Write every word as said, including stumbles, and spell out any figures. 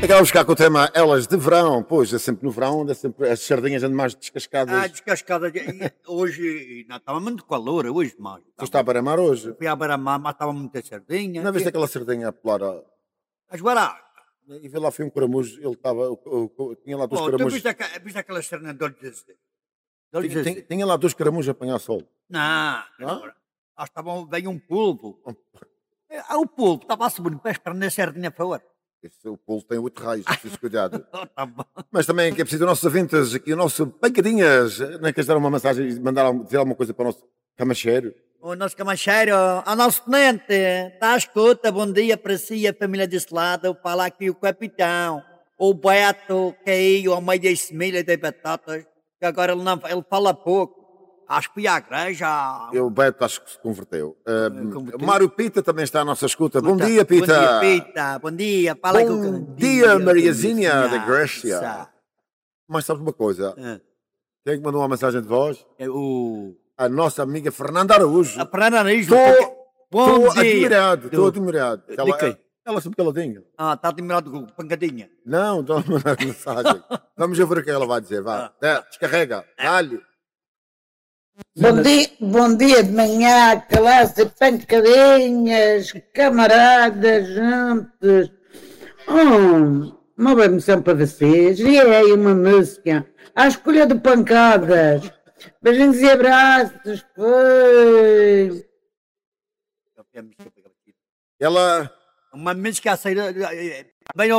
cá buscar com o tema Elas de Verão. Pois, é sempre no verão, é sempre, as sardinhas andam mais descascadas. Ah, descascada. Hoje não estava muito calor, hoje mais. Tu está a beira-mar hoje? Fui a beira-mar, mas estava muita sardinha. Não viste aquela sardinha a pular? a- As baracas. E vê lá, foi um caramujo, ele estava, o- o- tinha lá dois Oh, tu caramujos. viste, aqua- viste aquela sardinha de olhos azuis? De olhos Tinha, azuis? tinha- tinha lá dois caramujos a apanhar sol. Não, Não? não. Lá estava, veio um polvo. Ah, o polvo estava a subir para esperar a sardinha fora. Esse, o polo tem oito raios, é preciso cuidado. Oh, tá bom. Mas também que é preciso os nossos ouvintes aqui, o nosso Pancadinhas. Não é que eles dar uma mensagem e mandar algum- dizer alguma coisa para o nosso camacheiro? O nosso camacheiro, o nosso tenente, está à escuta, bom dia para si e a família desse lado, fala aqui o capitão, o Beto, caiu ao meio das semilhas das batatas, que agora ele, não, ele fala pouco, acho que fui à igreja. Eu, o Beto, acho que se converteu. Uh, converteu? o Mário Pita também está à nossa escuta. Bom Escuta, dia, Pita. Bom dia, Pita, bom dia, fala aqui o Bom capitão. dia, Mariazinha da Mariazinha. Grécia. Mas sabes uma coisa? Ah, Quem é que mandou uma mensagem de voz? é o... A nossa amiga Fernanda Araújo. A Fernanda Nariz. Estou Bom estou dia. admirado, estou Do- admirado. de Ela, quem? ela sempre caladinha. Ah, está admirado com pancadinha. Não, estou a mandar mensagem. Vamos ver o que ela vai dizer. Vá. É, descarrega. Dá-lhe. Bom dia, bom dia de manhã, classe, pancadinhas, camaradas, juntos. Oh, uma boa emoção para vocês. E aí uma música à escolha de pancadas. Beijinhos e abraços. Foi. Ela. Uma música a sair. Bem